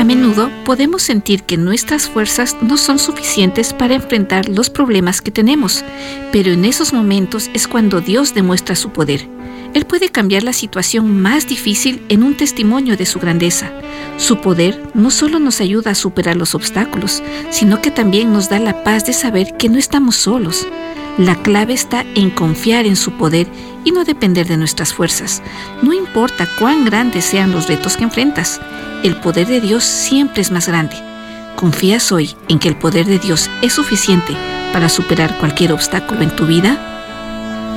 A menudo podemos sentir que nuestras fuerzas no son suficientes para enfrentar los problemas que tenemos, pero en esos momentos es cuando Dios demuestra su poder. Él puede cambiar la situación más difícil en un testimonio de su grandeza. Su poder no solo nos ayuda a superar los obstáculos, sino que también nos da la paz de saber que no estamos solos. La clave está en confiar en su poder y no depender de nuestras fuerzas. No importa cuán grandes sean los retos que enfrentas, el poder de Dios siempre es más grande. ¿Confías hoy en que el poder de Dios es suficiente para superar cualquier obstáculo en tu vida?